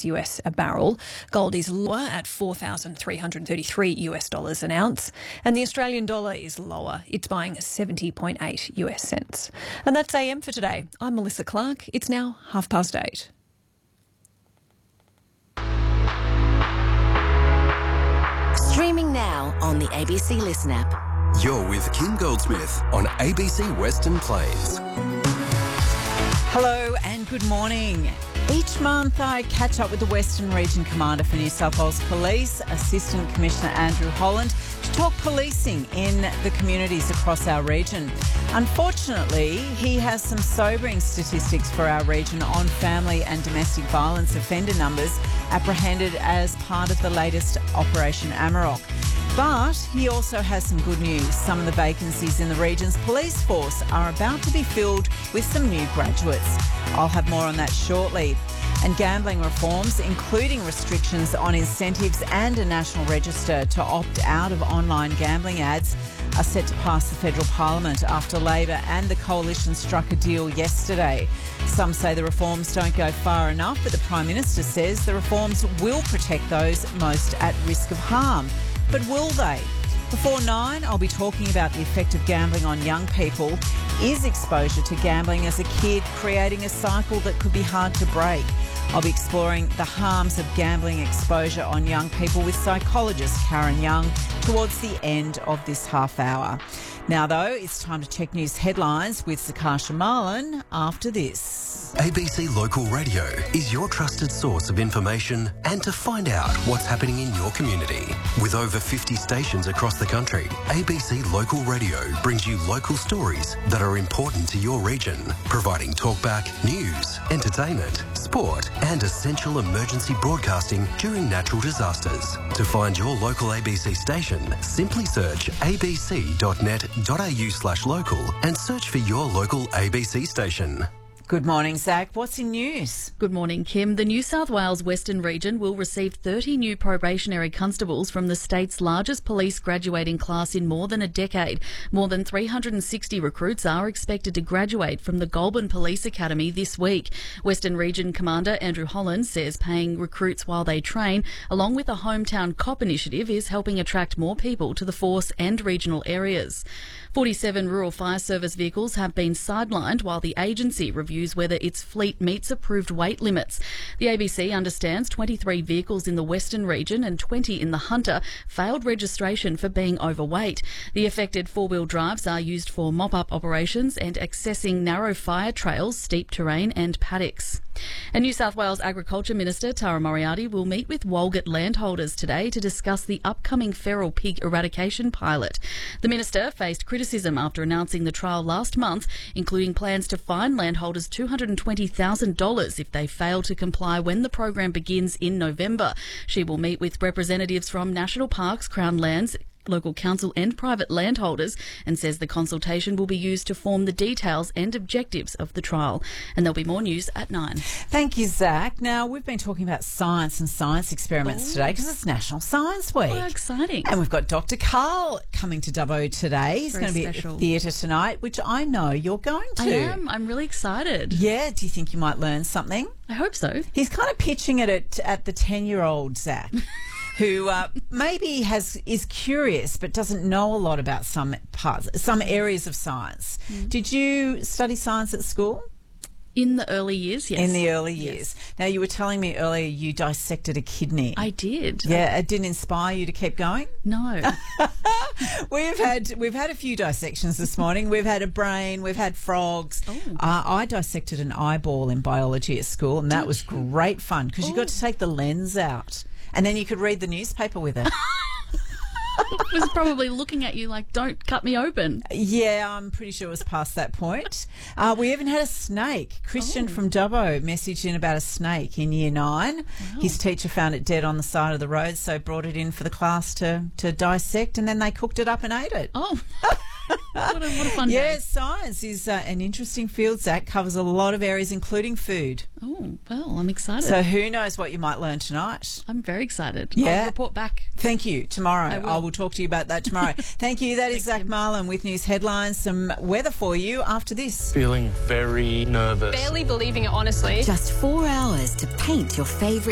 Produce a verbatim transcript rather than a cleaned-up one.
U S a barrel. Gold is lower at four thousand three hundred thirty-three U S dollars an ounce, and the Australian dollar is lower. It's buying seventy point eight U S cents. And that's A M for today. I'm Melissa Clark. It's now half past eight. Streaming now on the A B C Listen app. You're with Kim Goldsmith on A B C Western Plains. Hello and good morning. Each month I catch up with the Western Region Commander for New South Wales Police, Assistant Commissioner Andrew Holland, to talk policing in the communities across our region. Unfortunately, he has some sobering statistics for our region on family and domestic violence offender numbers apprehended as part of the latest Operation Amarok. But he also has some good news. Some of the vacancies in the region's police force are about to be filled with some new graduates. I'll have more on that shortly. And gambling reforms, including restrictions on incentives and a national register to opt out of online gambling ads, are set to pass the federal parliament after Labor and the coalition struck a deal yesterday. Some say the reforms don't go far enough, but the Prime Minister says the reforms will protect those most at risk of harm. But will they? Before nine, I'll be talking about the effect of gambling on young people. Is exposure to gambling as a kid creating a cycle that could be hard to break? I'll be exploring the harms of gambling exposure on young people with psychologist Karen Young towards the end of this half hour. Now, though, it's time to check news headlines with Zakasha Marlin after this. A B C Local Radio is your trusted source of information and to find out what's happening in your community. With over fifty stations across the country, A B C Local Radio brings you local stories that are important to your region, providing talkback, news, entertainment, sport and essential emergency broadcasting during natural disasters. To find your local A B C station, simply search abc.net.au slash local and search for your local A B C station. Good morning, Zach. What's in news? Good morning, Kim. The New South Wales Western Region will receive thirty new probationary constables from the state's largest police graduating class in more than a decade. More than three hundred sixty recruits are expected to graduate from the Goulburn Police Academy this week. Western Region Commander Andrew Holland says paying recruits while they train, along with a Hometown Cop initiative, is helping attract more people to the force and regional areas. forty-seven Rural Fire Service vehicles have been sidelined while the agency reviews whether its fleet meets approved weight limits. The A B C understands twenty-three vehicles in the Western Region and twenty in the Hunter failed registration for being overweight. The affected four-wheel drives are used for mop-up operations and accessing narrow fire trails, steep terrain and paddocks. And New South Wales Agriculture Minister Tara Moriarty will meet with Walgett landholders today to discuss the upcoming feral pig eradication pilot. The minister faced criticism after announcing the trial last month, including plans to fine landholders two hundred twenty thousand dollars if they fail to comply when the program begins in November. She will meet with representatives from National Parks, Crown Lands, local council and private landholders, and says the consultation will be used to form the details and objectives of the trial. And there'll be more news at nine. Thank you, Zach. Now, we've been talking about science and science experiments Oh. today because it's National Science Week. Oh, exciting. And we've got Doctor Carl coming to Dubbo today. He's Very going to be special. at the theatre tonight, which I know you're going to. I am. I'm really excited. Yeah, do you think you might learn something? I hope so. He's kind of pitching it at, at the ten-year-old Zach, who uh, maybe has is curious but doesn't know a lot about some parts, some areas of science. Mm. Did you study science at school? In the early years, yes. In the early Yes. years. Now, you were telling me earlier you dissected a kidney. I did. Yeah, it didn't inspire you to keep going? No. We've had we've had a few dissections this morning. We've had a brain, we've had frogs. Oh. Uh, I dissected an eyeball in biology at school, and that Did was you? great fun because you got to take the lens out, and then you could read the newspaper with it. Was probably looking at you like, don't cut me open. Yeah, I'm pretty sure it was past that point. Uh, we even had a snake. Christian Oh. from Dubbo messaged in about a snake in year nine. Wow. His teacher found it dead on the side of the road, so brought it in for the class to, to dissect, and then they cooked it up and ate it. Oh. What a, what a fun Yeah, day. science is uh, an interesting field, Zach. Covers a lot of areas, including food. Oh, well, I'm excited. So who knows what you might learn tonight? I'm very excited. Yeah. I'll report back. Thank you. Tomorrow. I I will. will, talk to you about that tomorrow. Thank you. That is Thanks, Zach Kim. Marlin with news headlines. Some weather for you after this. Feeling very nervous. Barely believing it, honestly. Just four hours to paint your favourite